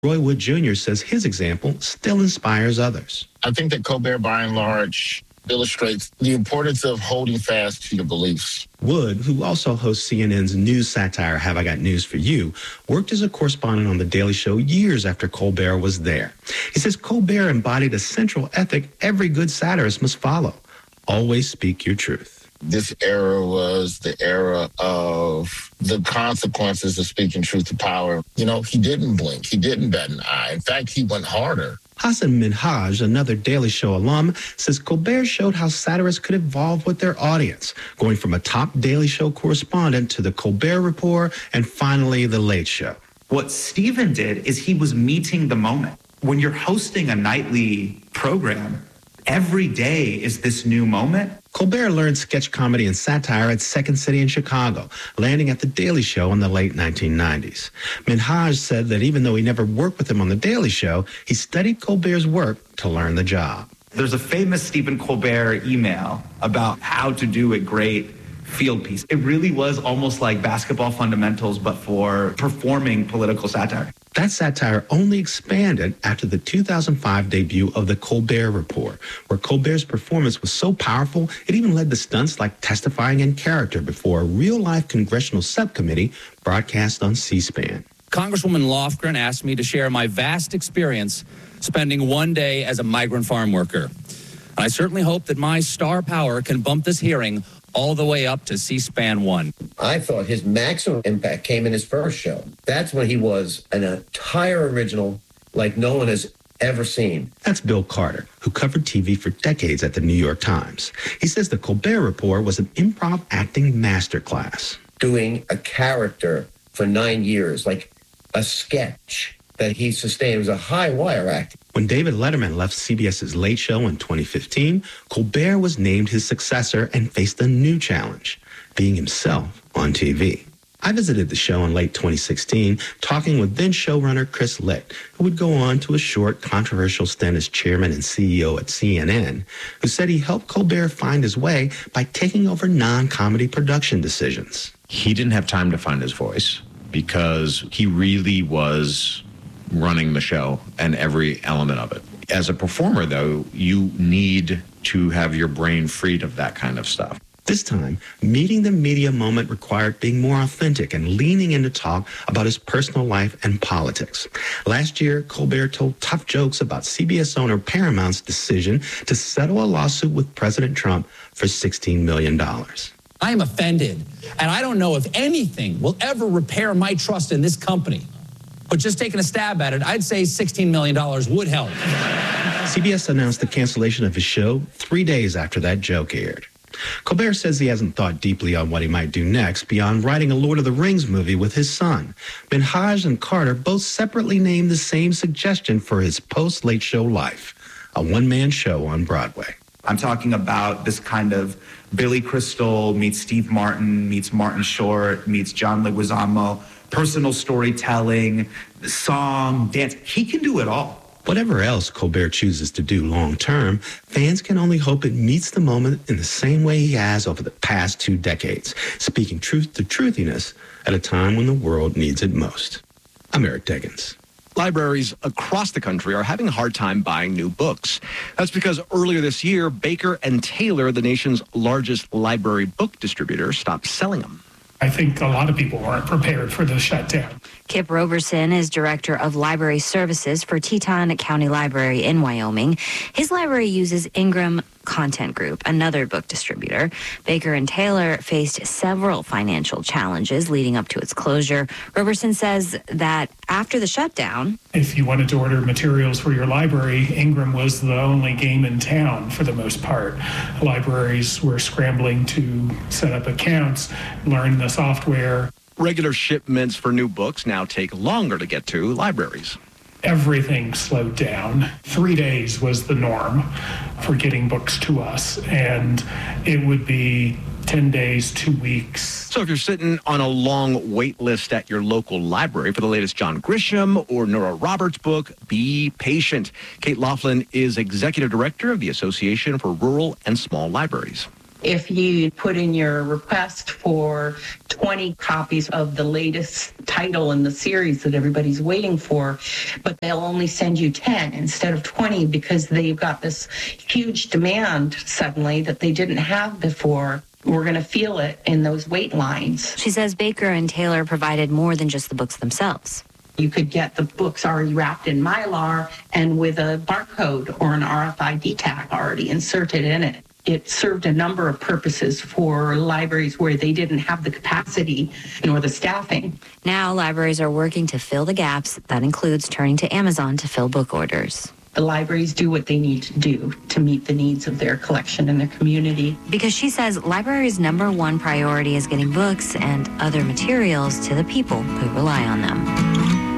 Roy Wood Jr. says his example still inspires others. I think that Colbert, by and large, illustrates the importance of holding fast to your beliefs. Wood, who also hosts CNN's news satire Have I Got News for You, worked as a correspondent on The Daily Show years after Colbert was there. He says Colbert embodied a central ethic every good satirist must follow. Always speak your truth. This era was the era of the consequences of speaking truth to power. You know, he didn't blink. He didn't bat an eye. In fact, he went harder. Hassan Minhaj, another Daily Show alum, says Colbert showed how satirists could evolve with their audience, going from a top Daily Show correspondent to the Colbert Report and finally the Late Show. What Stephen did is he was meeting the moment. When you're hosting a nightly program, every day is this new moment. Colbert learned sketch comedy and satire at Second City in Chicago, landing at The Daily Show in the late 1990s. Minhaj said that even though he never worked with him on The Daily Show, he studied Colbert's work to learn the job. There's a famous Stephen Colbert email about how to do a great field piece. It really was almost like basketball fundamentals, but for performing political satire. That satire only expanded after the 2005 debut of The Colbert Report, where Colbert's performance was so powerful, it even led to stunts like testifying in character before a real-life congressional subcommittee broadcast on C-SPAN. Congresswoman Lofgren asked me to share my vast experience spending one day as a migrant farm worker. And I certainly hope that my star power can bump this hearing all the way up to C-SPAN 1. I thought his maximum impact came in his first show. That's when he was an entire original like no one has ever seen. That's Bill Carter, who covered TV for decades at the New York Times. He says the Colbert Report was an improv acting masterclass. Doing a character for 9 years, like a sketch that he sustained. It was a high wire act. When David Letterman left CBS's Late Show in 2015, Colbert was named his successor and faced a new challenge, being himself on TV. I visited the show in late 2016, talking with then showrunner Chris Licht, who would go on to a short, controversial stint as chairman and CEO at CNN, who said he helped Colbert find his way by taking over non-comedy production decisions. He didn't have time to find his voice because he really was running the show and every element of it. As a performer, though, you need to have your brain freed of that kind of stuff. This time, meeting the media moment required being more authentic and leaning in to talk about his personal life and politics. Last year, Colbert told tough jokes about CBS owner Paramount's decision to settle a lawsuit with President Trump for $16 million. I am offended, and I don't know if anything will ever repair my trust in this company. But just taking a stab at it, I'd say $16 million would help. CBS announced the cancellation of his show 3 days after that joke aired. Colbert says he hasn't thought deeply on what he might do next beyond writing a Lord of the Rings movie with his son. Minhaj and Carter both separately named the same suggestion for his post-Late Show life, a one-man show on Broadway. I'm talking about this kind of Billy Crystal meets Steve Martin, meets Martin Short, meets John Leguizamo, personal storytelling, song, dance. He can do it all. Whatever else Colbert chooses to do long-term, fans can only hope it meets the moment in the same way he has over the past 2 decades, speaking truth to truthiness at a time when the world needs it most. I'm Eric Deggans. Libraries across the country are having a hard time buying new books. That's because earlier this year, Baker and Taylor, the nation's largest library book distributor, stopped selling them. I think a lot of people weren't prepared for the shutdown. Kip Roberson is director of library services for Teton County Library in Wyoming. His library uses Ingram Content Group, another book distributor. Baker and Taylor faced several financial challenges leading up to its closure. Roberson says that after the shutdown, if you wanted to order materials for your library, Ingram was the only game in town for the most part. Libraries were scrambling to set up accounts, learn the software. Regular shipments for new books now take longer to get to libraries. Everything slowed down. 3 days was the norm for getting books to us, and it would be 10 days, 2 weeks. So if you're sitting on a long wait list at your local library for the latest John Grisham or Nora Roberts book, be patient. Kate Laughlin is executive director of the Association for Rural and Small Libraries. If you put in your request for 20 copies of the latest title in the series that everybody's waiting for, but they'll only send you 10 instead of 20 because they've got this huge demand suddenly that they didn't have before, we're going to feel it in those wait lines. She says Baker and Taylor provided more than just the books themselves. You could get the books already wrapped in Mylar and with a barcode or an RFID tag already inserted in it. It served a number of purposes for libraries where they didn't have the capacity nor the staffing. Now libraries are working to fill the gaps. That includes turning to Amazon to fill book orders. The libraries do what they need to do to meet the needs of their collection and their community. Because she says libraries' number one priority is getting books and other materials to the people who rely on them.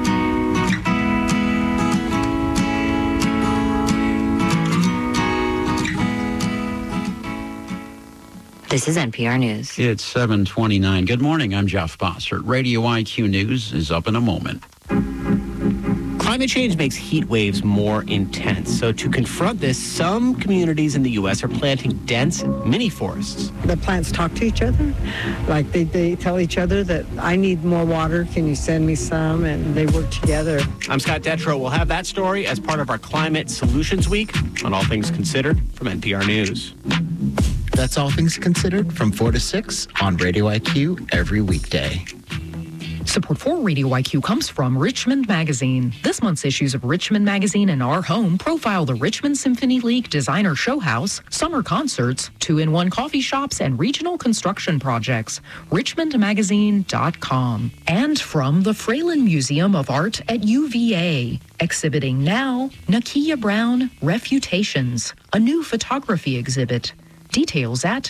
This is NPR News. It's 7:29. Good morning. I'm Jeff Bossert. Radio IQ News is up in a moment. Climate change makes heat waves more intense. So to confront this, some communities in the U.S. are planting dense mini forests. The plants talk to each other. Like they tell each other that I need more water. Can you send me some? And they work together. I'm Scott Detrow. We'll have that story as part of our Climate Solutions Week on All Things Considered from NPR News. That's All Things Considered from 4 to 6 on Radio IQ every weekday. Support for Radio IQ comes from Richmond Magazine. This month's issues of Richmond Magazine and Our Home profile the Richmond Symphony League Designer Show House, summer concerts, 2-in-1 coffee shops, and regional construction projects. RichmondMagazine.com. And from the Fralin Museum of Art at UVA. Exhibiting now, Nakia Brown, Refutations, a new photography exhibit. Details at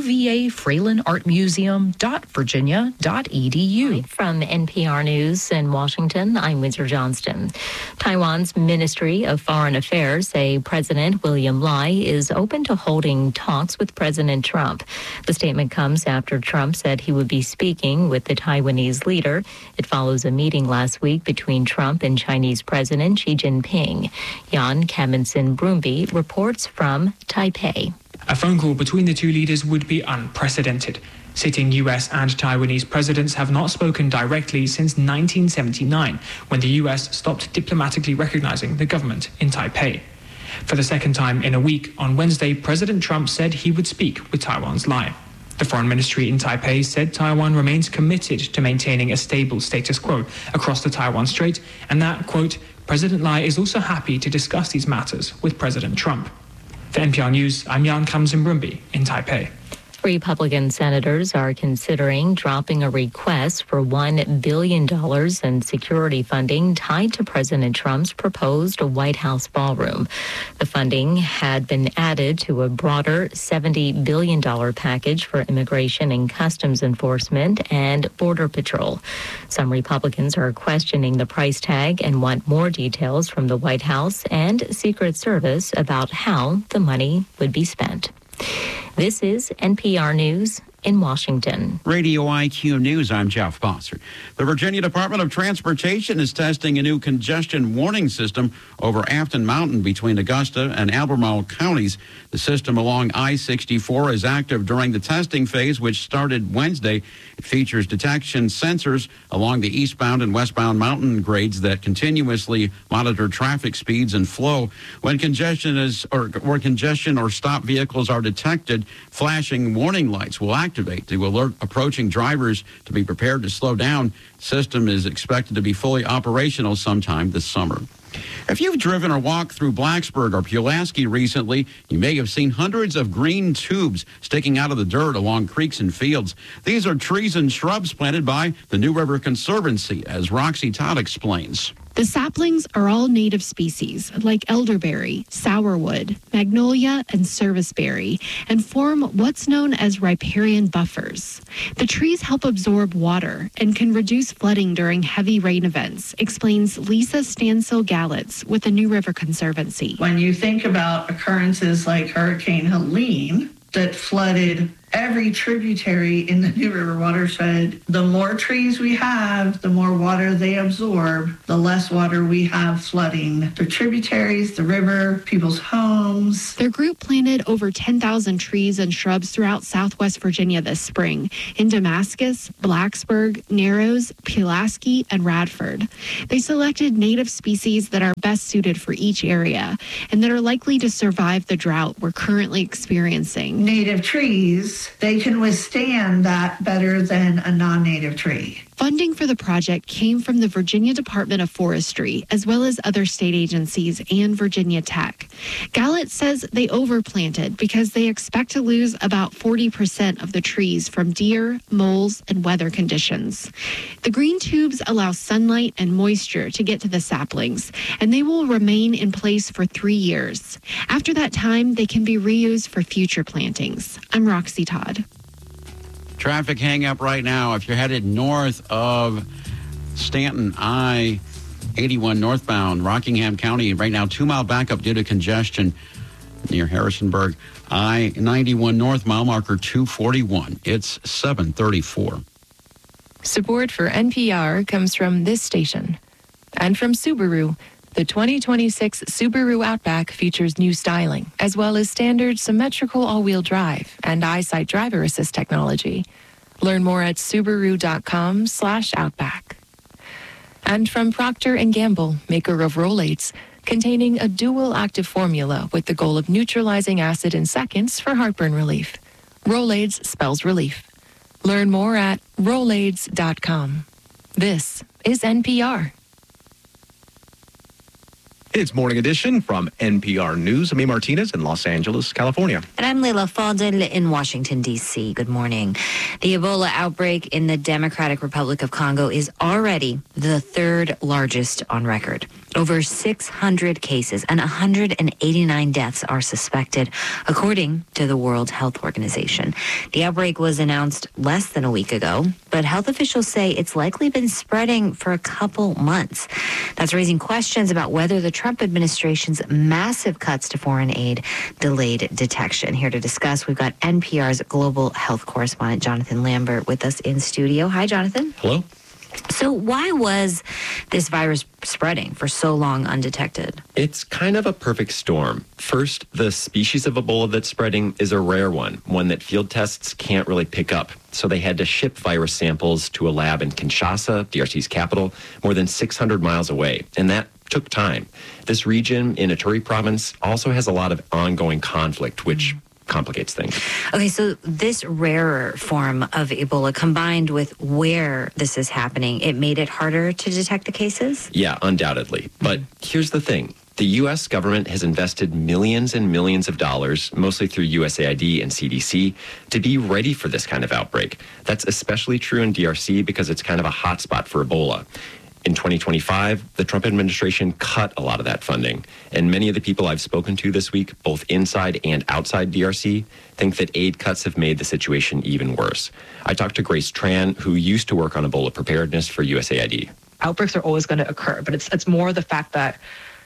uvafralinartmuseum.virginia.edu. From NPR News in Washington, I'm Windsor Johnston. Taiwan's Ministry of Foreign Affairs say President William Lai is open to holding talks with President Trump. The statement comes after Trump said he would be speaking with the Taiwanese leader. It follows a meeting last week between Trump and Chinese President Xi Jinping. Jan Kaminson-Brumby reports from Taipei. A phone call between the two leaders would be unprecedented. Sitting U.S. and Taiwanese presidents have not spoken directly since 1979, when the U.S. stopped diplomatically recognizing the government in Taipei. For the second time in a week, on Wednesday, President Trump said he would speak with Taiwan's Lai. The foreign ministry in Taipei said Taiwan remains committed to maintaining a stable status quo across the Taiwan Strait, and that, quote, President Lai is also happy to discuss these matters with President Trump. For NPR News, I'm Jan Kaminson-Brumby in Taipei. Republican senators are considering dropping a request for $1 billion in security funding tied to President Trump's proposed White House ballroom. The funding had been added to a broader $70 billion package for immigration and customs enforcement and border patrol. Some Republicans are questioning the price tag and want more details from the White House and Secret Service about how the money would be spent. This is NPR News in Washington. Radio IQ News, I'm Jeff Bossert. The Virginia Department of Transportation is testing a new congestion warning system over Afton Mountain between Augusta and Albemarle counties. The system along I-64 is active during the testing phase, which started Wednesday. It features detection sensors along the eastbound and westbound mountain grades that continuously monitor traffic speeds and flow. When congestion or stop vehicles are detected, flashing warning lights will activate to alert approaching drivers to be prepared to slow down. System is expected to be fully operational sometime this summer. If you've driven or walked through Blacksburg or Pulaski recently, you may have seen hundreds of green tubes sticking out of the dirt along creeks and fields. These are trees and shrubs planted by the New River Conservancy, as Roxy Todd explains. The saplings are all native species, like elderberry, sourwood, magnolia, and serviceberry, and form what's known as riparian buffers. The trees help absorb water and can reduce flooding during heavy rain events, explains Lisa Stansel-Galitz with the New River Conservancy. When you think about occurrences like Hurricane Helene that flooded every tributary in the New River watershed, the more trees we have, the more water they absorb, the less water we have flooding the tributaries, the river, people's homes. Their group planted over 10,000 trees and shrubs throughout Southwest Virginia this spring in Damascus, Blacksburg, Narrows, Pulaski, and Radford. They selected native species that are best suited for each area and that are likely to survive the drought we're currently experiencing. Native trees, they can withstand that better than a non-native tree. Funding for the project came from the Virginia Department of Forestry, as well as other state agencies and Virginia Tech. Gallant says they overplanted because they expect to lose about 40% of the trees from deer, moles, and weather conditions. The green tubes allow sunlight and moisture to get to the saplings, and they will remain in place for 3 years. After that time, they can be reused for future plantings. I'm Roxy Todd. Traffic hang up right now. If you're headed north of Stanton, I-81 northbound, Rockingham County, right now 2-mile backup due to congestion near Harrisonburg. I-91 north, mile marker 241. It's 7:34. Support for NPR comes from this station and from Subaru. The 2026 Subaru Outback features new styling, as well as standard symmetrical all-wheel drive and EyeSight driver assist technology. Learn more at Subaru.com/Outback. And from Procter & Gamble, maker of Rolaids, containing a dual active formula with the goal of neutralizing acid in seconds for heartburn relief. Rolaids spells relief. Learn more at Rolaids.com. This is NPR. It's Morning Edition from NPR News. I'm Martinez in Los Angeles, California. And I'm Leila Fadel in Washington, D.C. Good morning. The Ebola outbreak in the Democratic Republic of Congo is already the third largest on record. Over 600 cases and 189 deaths are suspected, according to the World Health Organization. The outbreak was announced less than a week ago, but health officials say it's likely been spreading for a couple months. That's raising questions about whether the Trump administration's massive cuts to foreign aid delayed detection. Here to discuss, we've got NPR's global health correspondent, Jonathan Lambert, with us in studio. Hi, Jonathan. Hello. So why was this virus spreading for so long undetected? It's kind of a perfect storm. First, the species of Ebola that's spreading is a rare one that field tests can't really pick up. So they had to ship virus samples to a lab in Kinshasa, DRC's capital, more than 600 miles away. And that took time. This region in Ituri province also has a lot of ongoing conflict, which complicates things. Okay, so this rarer form of Ebola combined with where this is happening, it made it harder to detect the cases? Yeah, undoubtedly. But here's the thing. The U.S. government has invested millions and millions of dollars, mostly through USAID and CDC, to be ready for this kind of outbreak. That's especially true in DRC because it's kind of a hotspot for Ebola. In 2025, the Trump administration cut a lot of that funding. And many of the people I've spoken to this week, both inside and outside DRC, think that aid cuts have made the situation even worse. I talked to Grace Tran, who used to work on Ebola preparedness for USAID. Outbreaks are always going to occur, but it's more the fact that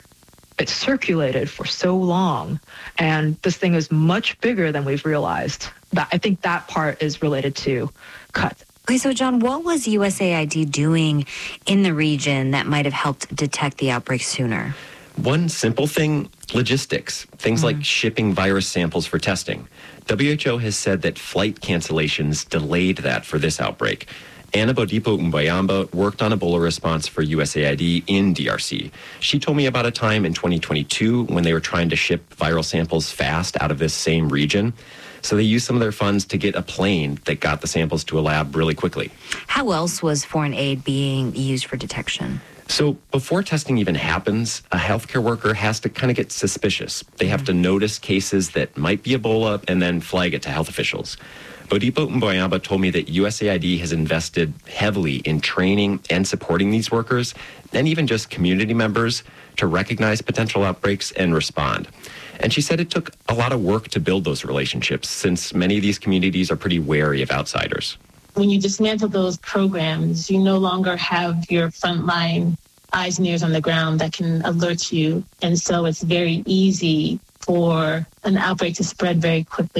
it's circulated for so long, and this thing is much bigger than we've realized. I think that part is related to cuts. Okay, so John, what was USAID doing in the region that might have helped detect the outbreak sooner? One simple thing, logistics. Things like shipping virus samples for testing. WHO has said that flight cancellations delayed that for this outbreak. Anna Bodipo Umbayamba worked on Ebola response for USAID in DRC. She told me about a time in 2022 when they were trying to ship viral samples fast out of this same region. So they used some of their funds to get a plane that got the samples to a lab really quickly. How else was foreign aid being used for detection? So before testing even happens, a healthcare worker has to kind of get suspicious. They have to notice cases that might be Ebola and then flag it to health officials. Bodipo Mboyamba told me that USAID has invested heavily in training and supporting these workers, and even just community members, to recognize potential outbreaks and respond. And she said it took a lot of work to build those relationships, since many of these communities are pretty wary of outsiders. When you dismantle those programs, you no longer have your frontline eyes and ears on the ground that can alert you. And so it's very easy for an outbreak to spread very quickly.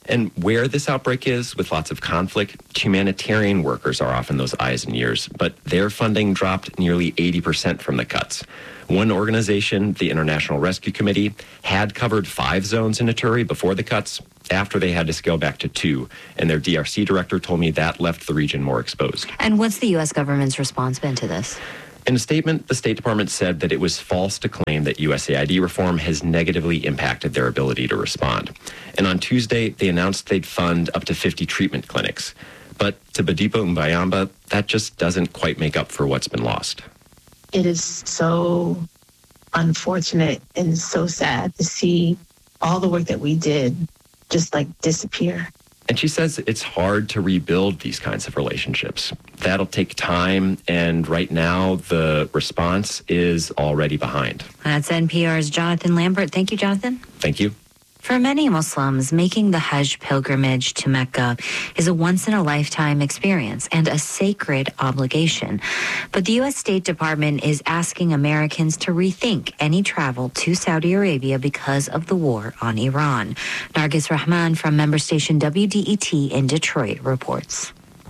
And where this outbreak is, with lots of conflict, humanitarian workers are often those eyes and ears, but their funding dropped nearly 80% from the cuts. One organization, the International Rescue Committee, had covered 5 zones in Ituri before the cuts, after they had to scale back to 2. And their DRC director told me that left the region more exposed. And what's the U.S. government's response been to this? In a statement, the State Department said that it was false to claim that USAID reform has negatively impacted their ability to respond. And on Tuesday, they announced they'd fund up to 50 treatment clinics. But to Badipo Mbayamba, that just doesn't quite make up for what's been lost. It is so unfortunate and so sad to see all the work that we did just like disappear. And she says it's hard to rebuild these kinds of relationships. That'll take time, and right now the response is already behind. That's NPR's Jonathan Lambert. Thank you, Jonathan. Thank you. For many Muslims, making the Hajj pilgrimage to Mecca is a once-in-a-lifetime experience and a sacred obligation. But the U.S. State Department is asking Americans to rethink any travel to Saudi Arabia because of the war on Iran. Nargis Rahman from member station WDET in Detroit reports.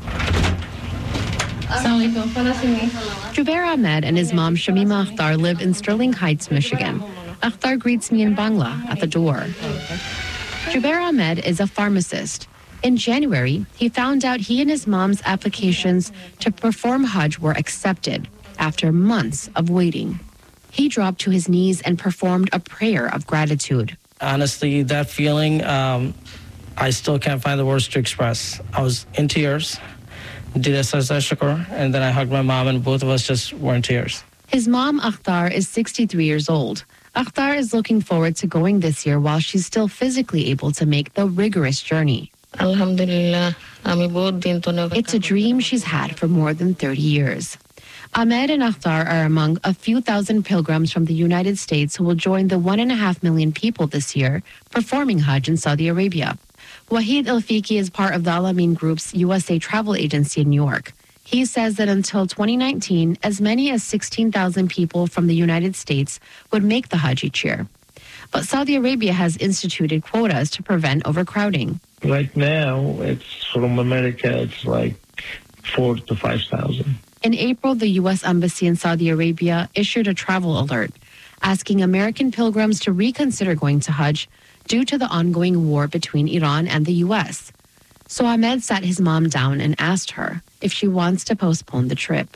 Jubair Ahmed and his mom Shamima Akhtar live in Sterling Heights, Michigan. Akhtar greets me in Bangla at the door. Jubair Ahmed is a pharmacist. In January, he found out he and his mom's applications to perform Hajj were accepted after months of waiting. He dropped to his knees and performed a prayer of gratitude. Honestly, that feeling, I still can't find the words to express. I was in tears, did a sajda shukr, and then I hugged my mom, and both of us just were in tears. His mom, Akhtar, is 63 years old. Akhtar is looking forward to going this year while she's still physically able to make the rigorous journey. Alhamdulillah. It's a dream she's had for more than 30 years. Ahmed and Akhtar are among a few thousand pilgrims from the United States who will join the 1.5 million people this year performing Hajj in Saudi Arabia. Wahid Al-Fiki is part of the Al-Amin Group's USA travel agency in New York. He says that until 2019, as many as 16,000 people from the United States would make the Hajj each year. But Saudi Arabia has instituted quotas to prevent overcrowding. Right now, it's from America, it's like 4,000 to 5,000. In April, the U.S. Embassy in Saudi Arabia issued a travel alert, asking American pilgrims to reconsider going to Hajj due to the ongoing war between Iran and the U.S. So Ahmed sat his mom down and asked her if she wants to postpone the trip.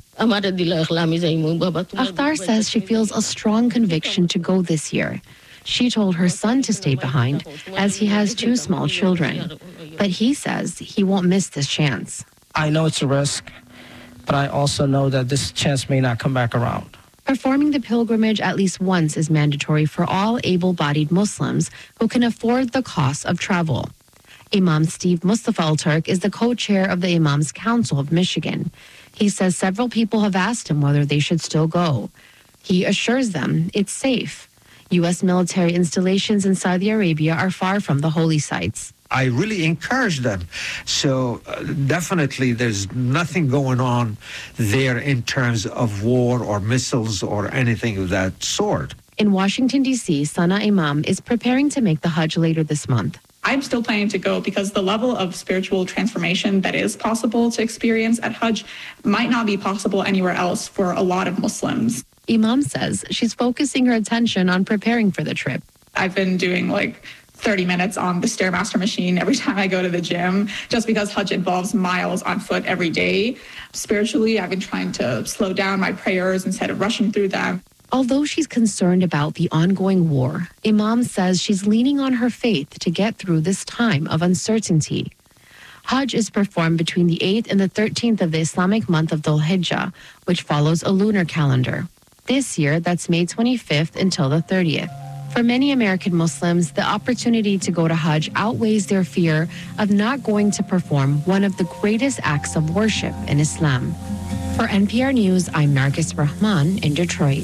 Akhtar says she feels a strong conviction to go this year. She told her son to stay behind as he has 2 small children. But he says he won't miss this chance. I know it's a risk, but I also know that this chance may not come back around. Performing the pilgrimage at least once is mandatory for all able-bodied Muslims who can afford the cost of travel. Imam Steve Mustafa Al-Turk is the co-chair of the Imams Council of Michigan. He says several people have asked him whether they should still go. He assures them it's safe. U.S. military installations in Saudi Arabia are far from the holy sites. I really encourage them. So definitely there's nothing going on there in terms of war or missiles or anything of that sort. In Washington, D.C., Sana Imam is preparing to make the Hajj later this month. I'm still planning to go because the level of spiritual transformation that is possible to experience at Hajj might not be possible anywhere else for a lot of Muslims. Imam says she's focusing her attention on preparing for the trip. I've been doing like 30 minutes on the Stairmaster machine every time I go to the gym, just because Hajj involves miles on foot every day. Spiritually, I've been trying to slow down my prayers instead of rushing through them. Although she's concerned about the ongoing war, Imam says she's leaning on her faith to get through this time of uncertainty. Hajj is performed between the 8th and the 13th of the Islamic month of Dhul Hijjah, which follows a lunar calendar. This year, that's May 25th until the 30th. For many American Muslims, the opportunity to go to Hajj outweighs their fear of not going to perform one of the greatest acts of worship in Islam. For NPR News, I'm Nargis Rahman in Detroit.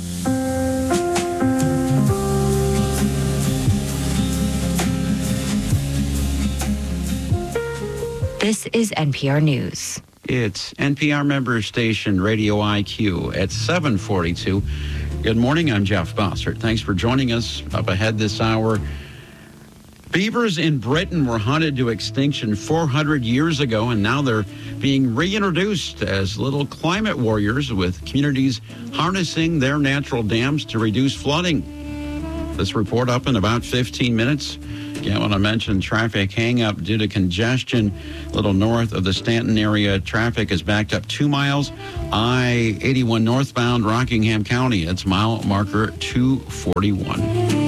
This is NPR News. It's NPR member station Radio IQ at 7:42. Good morning, I'm Jeff Bossert. Thanks for joining us. Up ahead this hour, Beavers in Britain were hunted to extinction 400 years ago, and now they're being reintroduced as little climate warriors, with communities harnessing their natural dams to reduce flooding. This report up in about 15 minutes. Again, I want to mention traffic hang-up due to congestion a little north of the Stanton area. Traffic is backed up 2 miles. I-81 northbound Rockingham County. It's mile marker 241.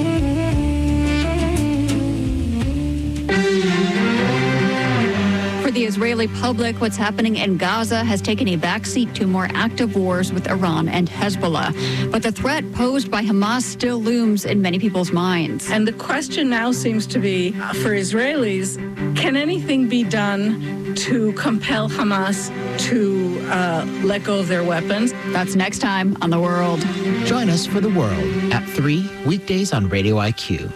For the Israeli public, what's happening in Gaza has taken a backseat to more active wars with Iran and Hezbollah. But the threat posed by Hamas still looms in many people's minds. And the question now seems to be, for Israelis, can anything be done to compel Hamas to let go of their weapons? That's next time on The World. Join us for The World at 3 weekdays on Radio IQ.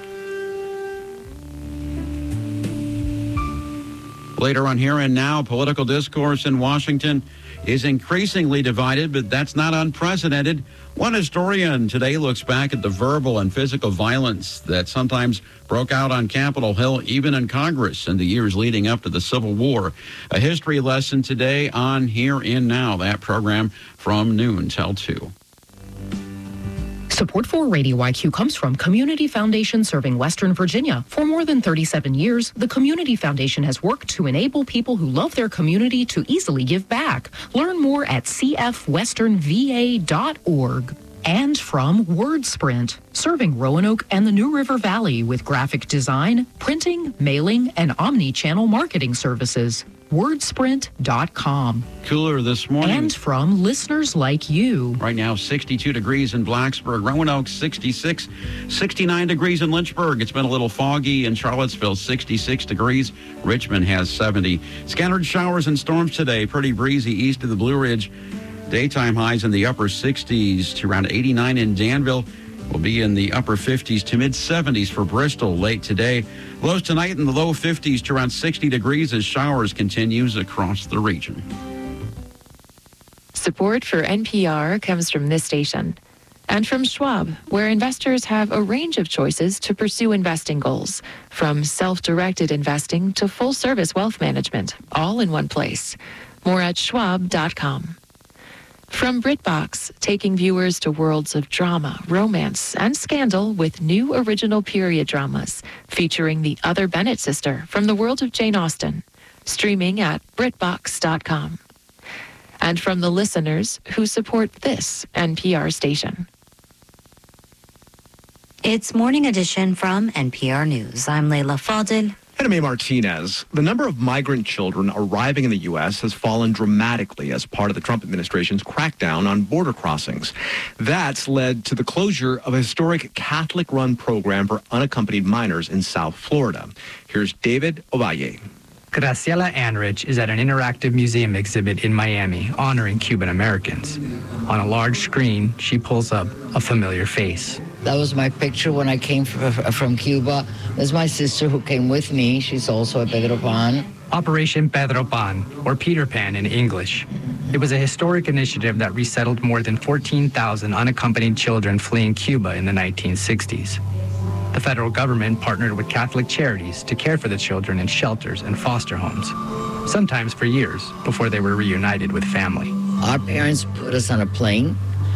Later on Here and Now, political discourse in Washington is increasingly divided, but that's not unprecedented. One historian today looks back at the verbal and physical violence that sometimes broke out on Capitol Hill, even in Congress, in the years leading up to the Civil War. A history lesson today on Here and Now, that program from noon till 2. Support for Radio IQ comes from Community Foundation serving Western Virginia. For more than 37 years, the Community Foundation has worked to enable people who love their community to easily give back. Learn more at cfwesternva.org. And from WordSprint, serving Roanoke and the New River Valley with graphic design, printing, mailing, and omni-channel marketing services. WordSprint.com. Cooler this morning. And from listeners like you. Right now, 62 degrees in Blacksburg, Roanoke 66, 69 degrees in Lynchburg. It's been a little foggy in Charlottesville, 66 degrees. Richmond has 70. Scattered showers and storms today, pretty breezy east of the Blue Ridge. Daytime highs in the upper 60s to around 89 in Danville. Will be in the upper 50s to mid-70s for Bristol late today. Lows tonight in the low 50s to around 60 degrees as showers continues across the region. Support for NPR comes from this station and from Schwab, where investors have a range of choices to pursue investing goals, from self-directed investing to full-service wealth management, all in one place. More at schwab.com. From BritBox, taking viewers to worlds of drama, romance, and scandal with new original period dramas featuring the other Bennett sister from the world of Jane Austen. Streaming at BritBox.com. And from the listeners who support this NPR station. It's Morning Edition from NPR News. I'm Leila Fadel. And I'm A. Martinez. The number of migrant children arriving in the U.S. has fallen dramatically as part of the Trump administration's crackdown on border crossings. That's led to the closure of a historic Catholic-run program for unaccompanied minors in South Florida. Here's David Ovalle. Graciela Anrich is at an interactive museum exhibit in Miami honoring Cuban Americans. On a large screen, she pulls up a familiar face. That was my picture when I came from Cuba. There's my sister who came with me. She's also a Pedro Pan. Operation Pedro Pan, or Peter Pan in English. It was a historic initiative that resettled more than 14,000 unaccompanied children fleeing Cuba in the 1960s. The federal government partnered with Catholic charities to care for the children in shelters and foster homes, sometimes for years before they were reunited with family. Our parents put us on a plane,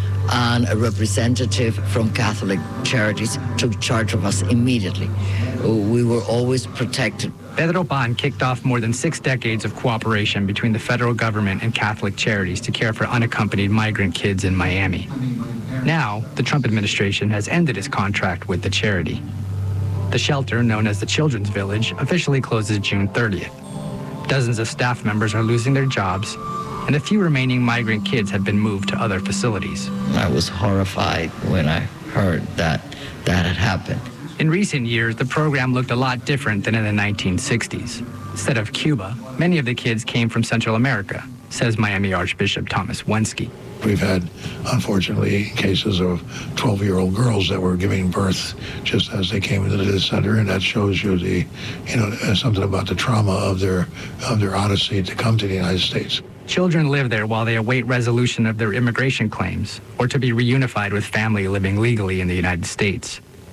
and a representative from Catholic charities took charge of us immediately. We were always protected. Pedro Pan kicked off more than 6 decades of cooperation between the federal government and Catholic charities to care for unaccompanied migrant kids in Miami. Now, the Trump administration has ended its contract with the charity. The shelter, known as the Children's Village, officially closes June 30th. Dozens of staff members are losing their jobs, and a few remaining migrant kids have been moved to other facilities. I was horrified when I heard that had happened. In recent years, the program looked a lot different than in the 1960s. Instead of Cuba, many of the kids came from Central America, says Miami Archbishop Thomas Wensky. We've had, unfortunately, cases of 12-year-old girls that were giving birth just as they came into the center, and that shows you something about the trauma of their odyssey to come to the United States. Children live there while they await resolution of their immigration claims or to be reunified with family living legally in the United States.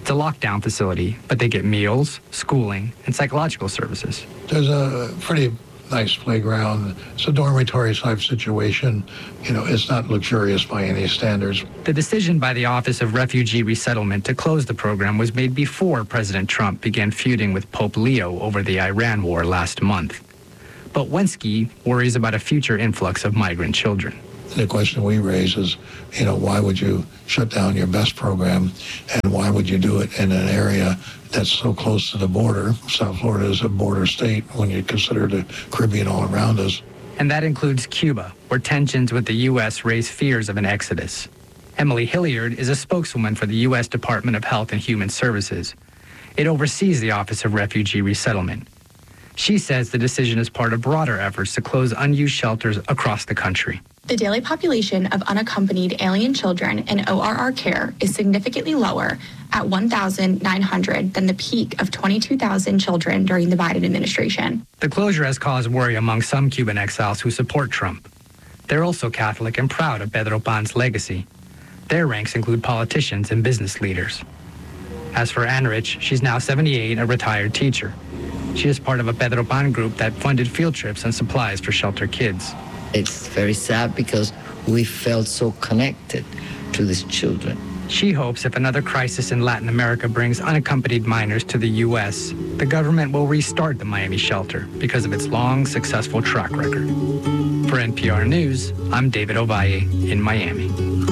It's a lockdown facility, but they get meals, schooling, and psychological services. There's a pretty nice playground. It's a dormitory type situation. You know, it's not luxurious by any standards. The decision by the Office of Refugee Resettlement to close the program was made before President Trump began feuding with Pope Leo over the Iran war last month. But Wensky worries about a future influx of migrant children. The question we raise is, you know, why would you shut down your best program, and why would you do it in an area that's so close to the border? South Florida is a border state when you consider the Caribbean all around us. And that includes Cuba, where tensions with the U.S. raise fears of an exodus. Emily Hilliard is a spokeswoman for the U.S. Department of Health and Human Services. It oversees the Office of Refugee Resettlement. She says the decision is part of broader efforts to close unused shelters across the country. The daily population of unaccompanied alien children in ORR care is significantly lower at 1,900 than the peak of 22,000 children during the Biden administration. The closure has caused worry among some Cuban exiles who support Trump. They're also Catholic and proud of Pedro Pan's legacy. Their ranks include politicians and business leaders. As for Anrich, she's now 78, a retired teacher. She is part of a Pedro Pan group that funded field trips and supplies for shelter kids. It's very sad because we felt so connected to these children. She hopes if another crisis in Latin America brings unaccompanied minors to the U.S., the government will restart the Miami shelter because of its long, successful track record. For NPR News, I'm David Ovalle in Miami.